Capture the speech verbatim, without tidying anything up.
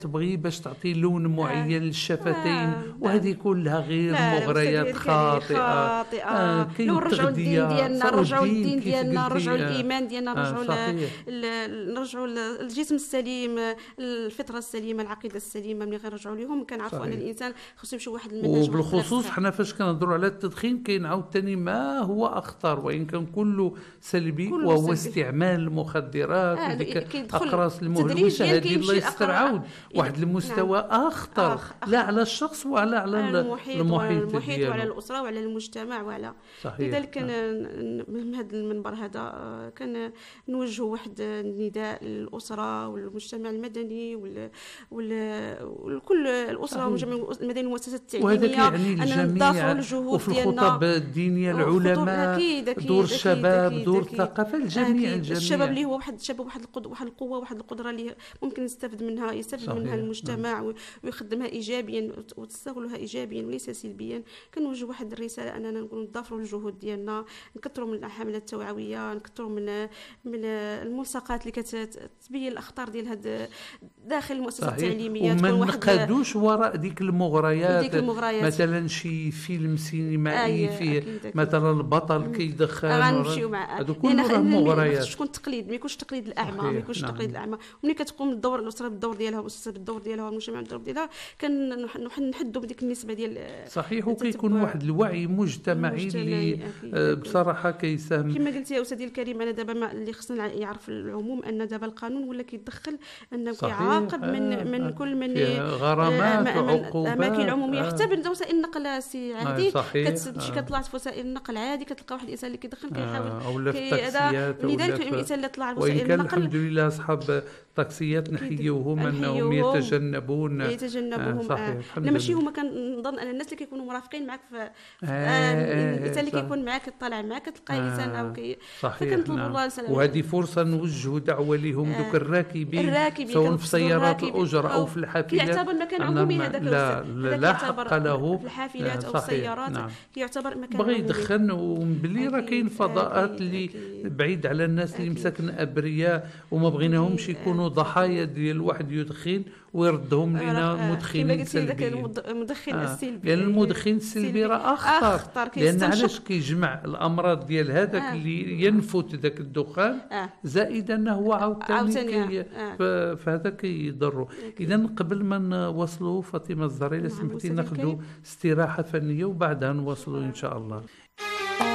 تبغي باش تعطي لون آه. معين للشفتين، آه. وهذه كلها غير لا لا مغريات أستاذ خاطئة. خاطئة. آه لو كاين نرجعوا للدين التغذية، ديالنا، نرجعوا فالدين للدين كيف ديالنا، نرجعوا قلتي. آه للإيمان ديالنا، آه نرجعوا صحيح. نرجعوا للجسم السليم، الفطرة السليمة، العقيدة السليمة. ملي غنرجعوا لهم كنعرفوا أن الإنسان خصو يمشي واحد المنهج. وبالخصوص حنا فاش كنهضروا على التدخين كاين عاوتاني ما هو أخطر، وإن كان كله سلبي، كله وهو سلبي. استعمال المخدرات آه وديك أقراص المهلوسة. تدريجياً هذه الله كيمشي يستر الأقرا- عاود إذا- واحد المستوى نعم. أخطر، أخ- لا أخطر. على الشخص ولا على على ال- المحيط، المحيط وعلى المحيط ديالو. وعلى الأسرة وعلى المجتمع وعلى. صحيح. لذلك كان من هذا المنبر هذا كان نوجه واحد النداء للأسرة والمجتمع المدني وال وال- وكل الأسرة والمجتمع المدني والمؤسسات وهذا التعليمية كيعني أننا نضافروا الجميع، الجهود وفي ديالنا. الخطب الدينية، الخطب- العلماء، أكيد أكيد دور أكيد الشباب، أكيد دور أكيد الثقافة، الجميع أكيد. الجميع. الشباب اللي هو واحد الشباب واحد القدرة، واحد القوة، واحد القدرة اللي ممكن يستفد منها، يستفد صحيح. منها المجتمع و- ويخدمها إيجابيا وتستغلها إيجابيا وليس سلبيا. كنوجه واحد الرسالة أننا نقولوا نضافروا الجهود ديالنا، نكثروا من الحملات التوعوية، نكثروا من من الملصقات اللي كتبين الأخطار ديال هاد داخل المؤسسات التعليمية. وما تكون واحد نقادوش وراء ديك المغريات. ديك المغريات. مثلا شي فيلم سينمائي أي، فيه أكيد أكيد. مثلا البطل كيدخن، غنمشيو مع هادو لأن كله راه خ- مغريات. خص تكون تقليد، ما يكونش تقليد الأعمى، صحيح. ما يكونش نعم. تقليد الأعمى. وملي كتقوم الدور الأسرة بالدور ديالها والمؤسسة بالدور ديالها والمجتمع بالدور ديالها، كنحدوا بديك النسبة ديال صحيح. وكيكون واحد الوعي مجتمعي اللي آه، بصراحة كيساهم. كما قلتي يا أستاذي الكريم. أنا دابا ما اللي خصنا يعرف العموم أن دابا القانون ولا كيتدخل أنه كيعاقب من آه من آه كل من فيه غرامات آه، وعقوبات. الأماكن العمومية، آه. حتى من وسائل النقل سي عادي. آه صحيح. كتمشي آه. كطلع في وسائل النقل عادي، كتلقى واحد الإنسان اللي كيدخن كيحاول آه، ولا في كي- هذا التاكسيات، لذلك ولا في- الإنسان اللي طلع في وإن وسائل كان النقل الحمد لله أصحاب التاكسيات نحيوهم أنهم نحيوهم. يتجنبون. يتجنبوهم. آه صحيح. آه. الحمد لا ماشي لله. هما، كنظن ان الناس اللي كيكونوا مرافقين معك في آه، آه آه، الانسان اللي صح. كيكون معك طالع معك كتلقى آه، انسان او كي صحيح. فكنطلبوا نعم. الله السلامه. وهذه فرصة نوجه دعوة لهم آه، دوك الراكبين، الراكبين سواء في كنقصدوا سيارات الراكبين الأجرة أو في الحافلات. كيعتبر مكان أنهم- عمومي هذاك لا الوسائل. لا, هذاك لا كيعتبر حق له في الحافلات آه، او صحيح. السيارات. نعم. كيعتبر مكان بغى عمومي. يدخن، ومبلي راه أكيد، كاين فضاءات أكيد، اللي أكيد. بعيد على الناس اللي أكيد. مساكن ابرياء وما بغيناهمش أكيد. يكونوا ضحايا ديال واحد يدخن ويردهم لنا كما مدخنين قلتي ذاك سلبيين. المدخن آه. السلبي. لان المدخن السلبي راه اخطر, أخطر، لان كيستنشق. علاش كيجمع الامراض ديال هذاك آه. اللي ينفت ذاك الدخان، آه. زائد انه هو عاوتاني عاوتاني، كي آه. ف- فهذا كيضروا. اذا قبل ما نوصلوا فاطمه الزهراء، الا نعم، سمحتي أستاذ ناخذوا الكريم. استراحه فنيه وبعدها نواصلوا ان شاء الله.